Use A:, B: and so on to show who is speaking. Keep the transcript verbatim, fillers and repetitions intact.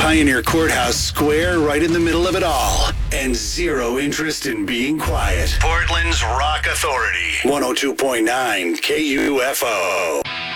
A: Pioneer Courthouse Square right in the middle of it all. And zero interest in being quiet. Portland's Rock Authority. one oh two point nine K U F O.